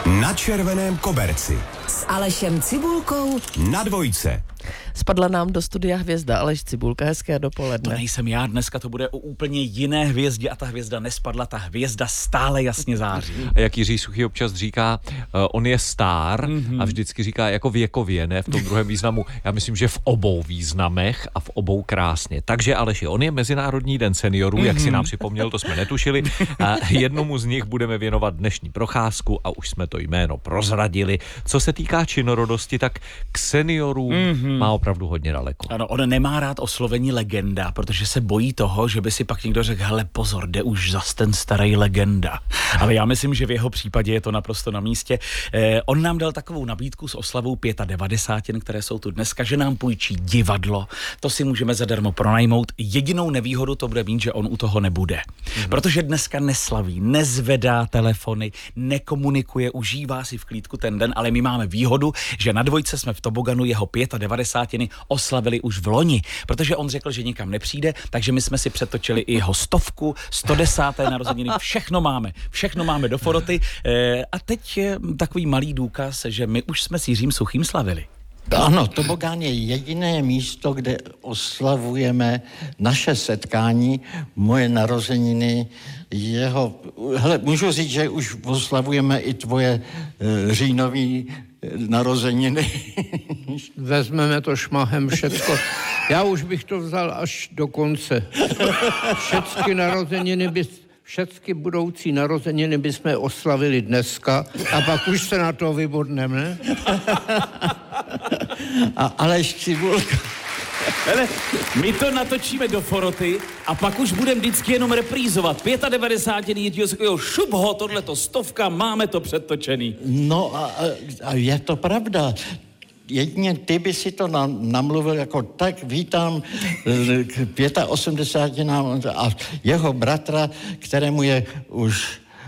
Na červeném koberci s Alešem Cibulkou na Dvojce. Spadla nám do studia hvězda Aleš Cibulka, hezké dopoledne. To nejsem já, dneska to bude o úplně jiné hvězdě a ta hvězda nespadla, ta hvězda stále jasně září. A jak Jiří Suchý občas říká, on je star a vždycky říká jako věkově, ne v tom druhém významu. Já myslím, že v obou významech a v obou krásně. Takže Aleši, on je Mezinárodní den seniorů, jak si nám připomněl, to jsme netušili. A jednomu z nich budeme věnovat dnešní procházku a už jsme to jméno prozradili. Co se týká činorodosti, tak k seniorům má opravdu hodně daleko. Ano, on nemá rád oslovení legenda, protože se bojí toho, že by si pak někdo řekl, hele pozor, jde už zas ten starý legenda. Ale já myslím, že v jeho případě je to naprosto na místě. On nám dal takovou nabídku s oslavou 95, které jsou tu dneska, že nám půjčí divadlo. To si můžeme zadarmo pronajmout. Jedinou nevýhodu to bude mít, že on u toho nebude. Protože dneska neslaví, nezvedá telefony, nekomunikuje, užívá si v klídku ten den, ale my máme výhodu, že na Dvojce jsme v toboganu jeho 95 oslavili už v loni, protože on řekl, že nikam nepřijde, takže my jsme si přetočili i jeho 100, 110. narozeniny, všechno máme do foroty. A teď je takový malý důkaz, že my už jsme s Jiřím Suchým slavili. Ano, tobogán je jediné místo, kde oslavujeme naše setkání, moje narozeniny, jeho... Hele, můžu říct, že už oslavujeme i tvoje říjnový narozeniny. Vezmeme to šmahem všecko. Já už bych to vzal až do konce. Všechny budoucí narozeniny bychom oslavili dneska a pak už se na to vybodneme, ne? A Aleš Cibulka. Hele, my to natočíme do foroty a pak už budeme vždycky jenom reprízovat. 95 Jiřího Suchého, šup ho, tohleto 100, máme to předtočený. No a je to pravda. Jedině ty by si to namluvil jako tak vítám k 85 a jeho bratra, kterému je už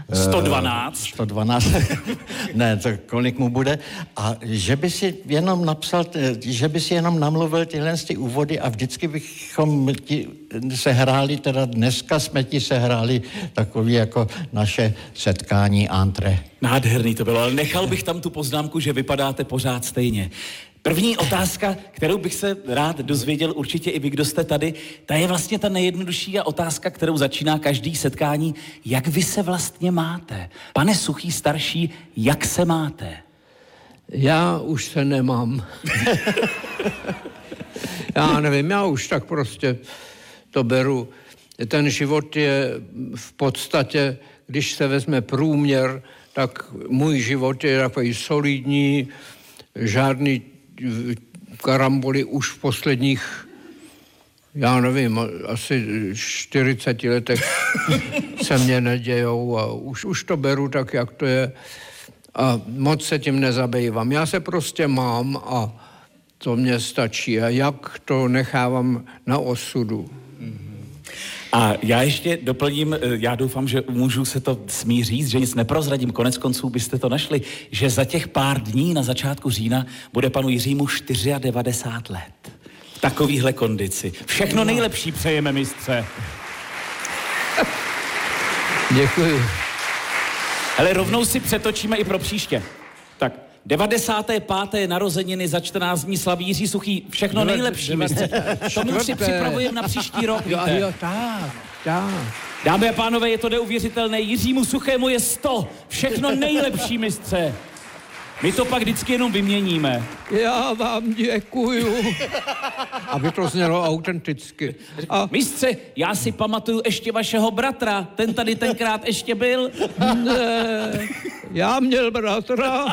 112. Ne, to kolik mu bude. A že by si jenom napsal, že by si jenom namluvil tyhle ty úvody a vždycky bychom ti se hráli, teda dneska jsme ti se hráli takový jako naše setkání antré. Nádherný to bylo, ale nechal bych tam tu poznámku, že vypadáte pořád stejně. První otázka, kterou bych se rád dozvěděl, určitě i vy, kdo jste tady, ta je vlastně ta nejjednodušší otázka, kterou začíná každý setkání. Jak vy se vlastně máte? Pane Suchý starší, jak se máte? Já už se nemám. Já nevím, já už tak prostě to beru. Ten život je v podstatě, když se vezme průměr, tak můj život je takový solidní, žádný karamboly už v posledních, já nevím, asi 40 letech se mě nedějou a už to beru tak, jak to je a moc se tím nezabývám. Já se prostě mám a to mě stačí a jak to nechávám na osudu. A já ještě doplním, já doufám, že můžu se to smí říct, že nic neprozradím, konec konců byste to našli, že za těch pár dní na začátku října bude panu Jiřímu 94 let. V takovýhle kondici. Všechno nejlepší přejeme, mistře. Děkuji. Ale rovnou si přetočíme i pro příště. Tak, 95. narozeniny za 14 dní slaví Jiří Suchý. Všechno nejlepší, mistře. Tomu si připravujeme na příští rok, víte. Jo, tak. Dámy a pánové, je to neuvěřitelné. Jiřímu Suchému je 100. Všechno nejlepší, mistře. My to pak vždycky jenom vyměníme. Já vám děkuju. Aby to znělo autenticky. Mistře, já si pamatuju ještě vašeho bratra. Ten tady tenkrát ještě byl. Ne, já měl bratra.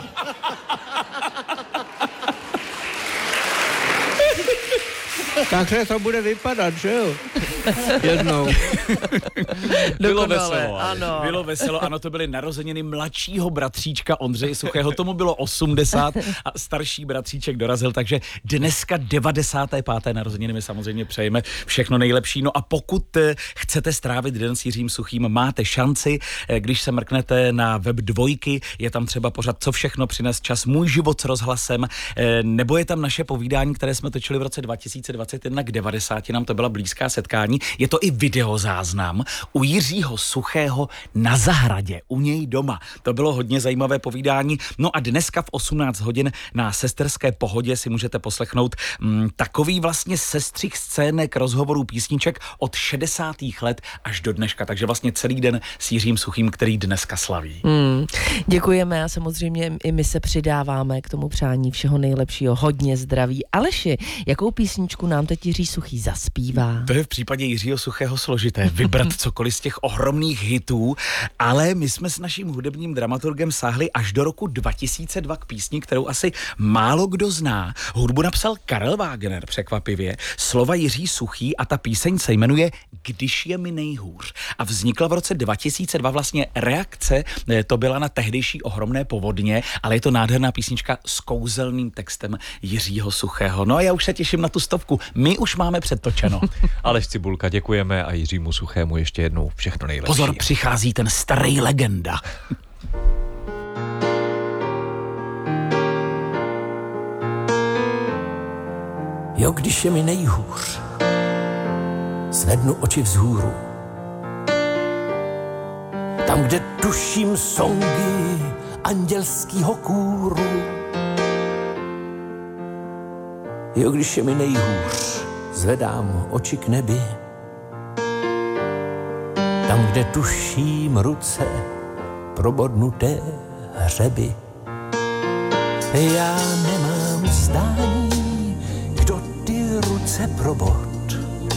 Takhle to bude vypadat, že jo? Jednou. Bylo veselo, ano. Bylo veselo, ano, to byly narozeniny mladšího bratříčka Ondřeje Suchého, tomu bylo 80 a starší bratříček dorazil, takže dneska 95. narozeniny my samozřejmě přejeme všechno nejlepší. No a pokud chcete strávit den s Jiřím Suchým, máte šanci, když se mrknete na web Dvojky, je tam třeba pořad Co všechno přines čas, Můj život s rozhlasem, nebo je tam naše povídání, které jsme točili v roce 2021 k 90, nám to byla blízká setkání povídání, je to i videozáznam u Jiřího Suchého na zahradě, u něj doma. To bylo hodně zajímavé povídání. No a dneska v 18 hodin na Sesterské pohodě si můžete poslechnout takový vlastně sestřih scének, rozhovorů, písniček od 60. let až do dneška. Takže vlastně celý den s Jiřím Suchým, který dneska slaví. Děkujeme a samozřejmě i my se přidáváme k tomu přání všeho nejlepšího, hodně zdraví. Aleši, jakou písničku nám teď Jiří Suchý zaspívá? To je v případě Jiřího Suchého složité, vybrat cokoliv z těch ohromných hitů, ale my jsme s naším hudebním dramaturgem sáhli až do roku 2002 k písni, kterou asi málo kdo zná. Hudbu napsal Karel Wagner, překvapivě, slova Jiří Suchý a ta píseň se jmenuje Když je mi nejhůř. A vznikla v roce 2002 vlastně reakce, to byla na tehdejší ohromné povodně, ale je to nádherná písnička s kouzelným textem Jiřího Suchého. No a já už se těším na tu 100. My už máme předtočeno. Aleš Cibulka, děkujeme a Jiřímu Suchému ještě jednou všechno nejlepší. Pozor, přichází ten starý legenda. Jo, když je mi nejhůř, zvednu oči vzhůru. Tam, kde tuším songy andělskýho kůru. Jo, když je mi nejhůř, zvedám oči k nebi. Tam, kde tuším ruce probodnuté hřeby. Já nemám zdání, kdo ty ruce probod.